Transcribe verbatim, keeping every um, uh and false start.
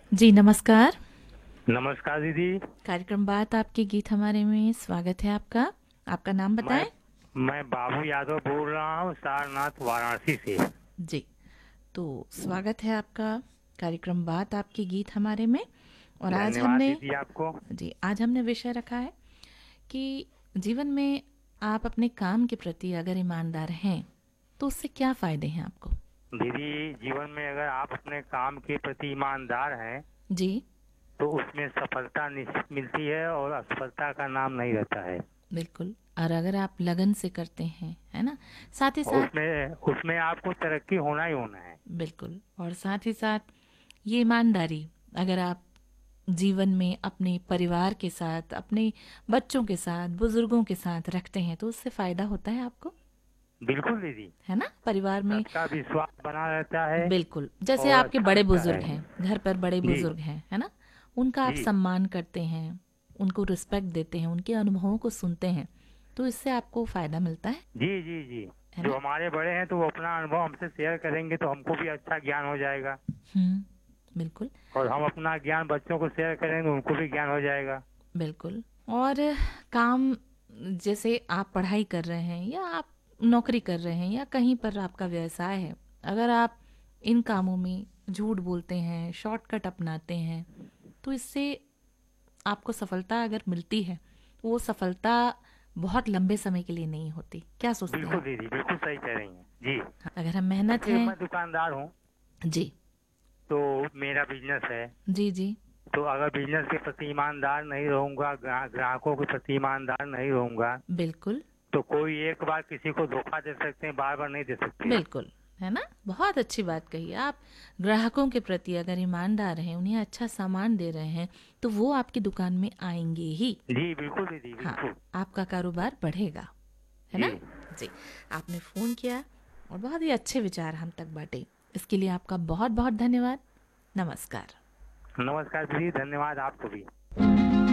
जी नमस्कार। नमस्कार दीदी। कार्यक्रम बात आपके गीत हमारे में स्वागत है आपका। आपका नाम मैं बताएं। मैं बाबू यादव बोल रहा हूँ, सारनाथ वाराणसी से। जी, तो स्वागत है आपका कार्यक्रम बात आपके गीत हमारे में। और आज धन्यवाद हमने दीदी आपको। जी आज हमने विषय रखा है कि जीवन में आप अपने काम के प्रति अगर ईमानदार हैं तो उससे क्या फ़ायदे हैं आपको। दीदी, जीवन में अगर आप अपने काम के प्रति ईमानदार हैं जी तो उसमें सफलता निश्चित मिलती है और असफलता का नाम नहीं रहता है। बिल्कुल। और अगर आप लगन से करते हैं, है ना, साथ ही और साथ उसमें उसमें आपको तरक्की होना ही होना है। बिल्कुल, और साथ ही साथ ये ईमानदारी अगर आप जीवन में अपने परिवार के साथ, अपने बच्चों के साथ, बुजुर्गों के साथ रखते हैं तो उससे फायदा होता है आपको, बिल्कुल दीदी। है ना, परिवार में। सबका विश्वास बना रहता है बिल्कुल, जैसे और आपके अच्छा बड़े लगता है। बुजुर्ग हैं, घर पर बड़े जी बुजुर्ग हैं, है ना, उनका आप जी सम्मान करते हैं, उनको रिस्पेक्ट देते हैं, उनके अनुभवों को सुनते हैं, तो इससे आपको फायदा मिलता है जी जी जी। है जो ना। हमारे बड़े हैं तो वो अपना अनुभव हमसे शेयर करेंगे तो हमको भी अच्छा ज्ञान हो जाएगा। हम्म, बिल्कुल और हम अपना ज्ञान बच्चों को शेयर करेंगे तो उनको भी ज्ञान हो जाएगा। बिल्कुल। और काम, जैसे आप पढ़ाई कर रहे हैं या आप नौकरी कर रहे हैं या कहीं पर आपका व्यवसाय है, अगर आप इन कामों में झूठ बोलते हैं, शॉर्टकट अपनाते हैं, तो इससे आपको सफलता अगर मिलती है, वो सफलता बहुत लंबे समय के लिए नहीं होती। क्या सोचते हैं बिल्कुल आप। दीदी, बिल्कुल सही कह रही हैं जी। हाँ, अगर हम मेहनत जैसे हैं। मैं दुकानदार हूँ जी तो मेरा बिजनेस है। जी जी तो अगर बिजनेस के प्रति ईमानदार नहीं रहूंगा, ग्रा- ग्राहकों के प्रति ईमानदार नहीं रहूंगा, बिल्कुल तो कोई एक बार किसी को धोखा दे सकते हैं, बार बार नहीं दे सकते। बिल्कुल, है ना, बहुत अच्छी बात कही आप। ग्राहकों के प्रति अगर ईमानदार हैं, उन्हें अच्छा सामान दे रहे हैं, तो वो आपकी दुकान में आएंगे ही। जी बिल्कुल दीदी, हाँ, बिल्कुल। आपका कारोबार बढ़ेगा, है जी ना। जी, आपने फ़ोन किया और बहुत ही अच्छे विचार हम तक बांटे, इसके लिए आपका बहुत बहुत धन्यवाद। नमस्कार। नमस्कार दीदी, धन्यवाद आपको भी।